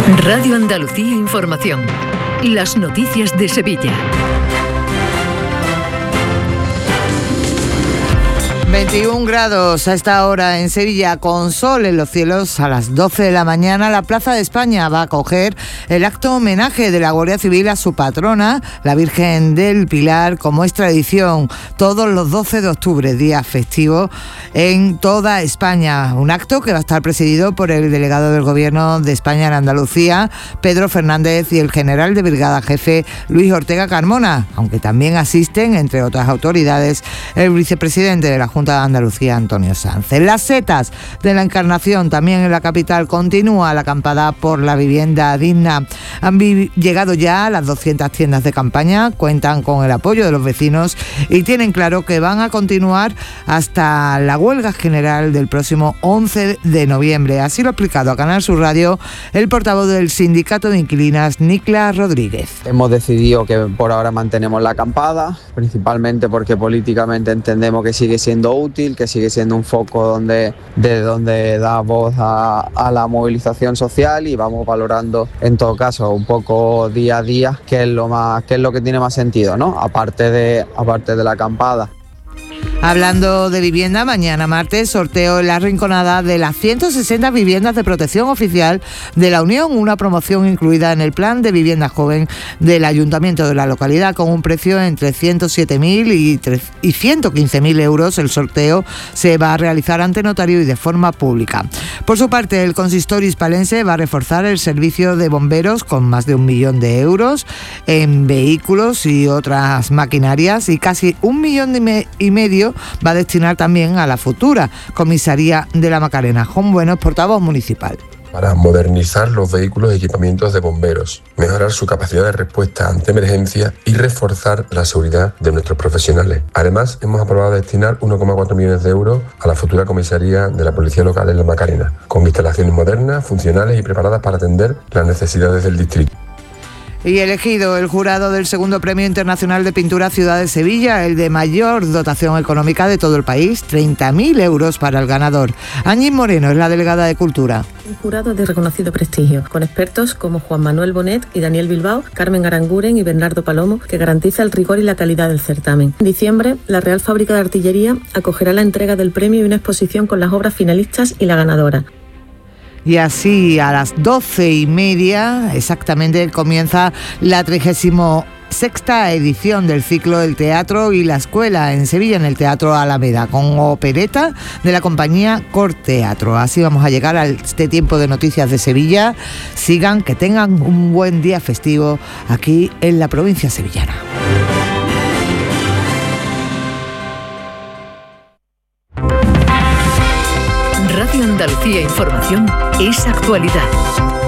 Radio Andalucía Información. Las noticias de Sevilla. 21 grados a esta hora en Sevilla, con sol en los cielos. A las 12 de la mañana la Plaza de España va a acoger el acto homenaje de la Guardia Civil a su patrona, la Virgen del Pilar, como es tradición todos los 12 de octubre, día festivo en toda España. Un acto que va a estar presidido por el delegado del Gobierno de España en Andalucía, Pedro Fernández, y el general de brigada jefe, Luis Ortega Carmona, aunque también asisten, entre otras autoridades, el vicepresidente de la Junta de Andalucía, Antonio Sanz. En las setas de la Encarnación, también en la capital, continúa la acampada por la vivienda digna. Han llegado ya a las 200 tiendas de campaña, cuentan con el apoyo de los vecinos y tienen claro que van a continuar hasta la huelga general del próximo 11 de noviembre. Así lo ha explicado a Canal Sur Radio el portavoz del Sindicato de Inquilinas, Nicla Rodríguez. Hemos decidido que por ahora mantenemos la acampada, principalmente porque políticamente entendemos que sigue siendo útil, que sigue siendo un foco de donde da voz a la movilización social, y vamos valorando en todo caso un poco día a día qué es lo que tiene más sentido, ¿no? Aparte de la acampada. Hablando de vivienda, mañana martes sorteo en La Rinconada de las 160 viviendas de protección oficial de la Unión, una promoción incluida en el plan de vivienda joven del Ayuntamiento de la localidad, con un precio entre 107.000 y 115.000 euros. El sorteo se va a realizar ante notario y de forma pública. Por su parte, el consistorio hispalense va a reforzar el servicio de bomberos con más de 1 millón de euros en vehículos y otras maquinarias, y casi 1,5 millones va a destinar también a la futura comisaría de la Macarena. Juan Bueno, portavoz municipal. Para modernizar los vehículos y equipamientos de bomberos, mejorar su capacidad de respuesta ante emergencias y reforzar la seguridad de nuestros profesionales. Además, hemos aprobado destinar 1,4 millones de euros a la futura comisaría de la Policía Local en la Macarena, con instalaciones modernas, funcionales y preparadas para atender las necesidades del distrito. Y elegido el jurado del segundo Premio Internacional de Pintura Ciudad de Sevilla, el de mayor dotación económica de todo el país, 30.000 euros para el ganador. Áñez Moreno es la delegada de Cultura. Un jurado de reconocido prestigio, con expertos como Juan Manuel Bonet y Daniel Bilbao, Carmen Aranguren y Bernardo Palomo, que garantiza el rigor y la calidad del certamen. En diciembre, la Real Fábrica de Artillería acogerá la entrega del premio y una exposición con las obras finalistas y la ganadora. Y así a las 12:30 exactamente comienza la 36ª edición del ciclo El Teatro y la Escuela en Sevilla, en el Teatro Alameda, con opereta de la compañía Cor Teatro. Así vamos a llegar a este tiempo de noticias de Sevilla. Sigan, que tengan un buen día festivo aquí en la provincia sevillana. Radio Andalucía Información es actualidad.